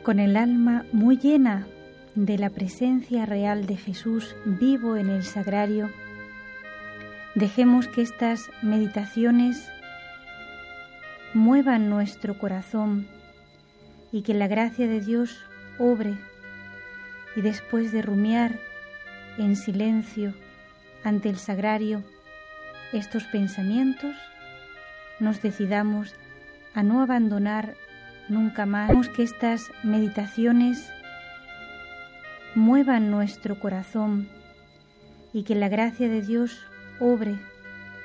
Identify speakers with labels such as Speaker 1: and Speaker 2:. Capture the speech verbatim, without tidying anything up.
Speaker 1: Con el alma muy llena de la presencia real de Jesús vivo en el sagrario, dejemos que estas meditaciones muevan nuestro corazón y que la gracia de Dios obre, y después de rumiar en silencio ante el sagrario estos pensamientos, nos decidamos a no abandonar nunca más. Dejemos que estas meditaciones muevan nuestro corazón y que la gracia de Dios obre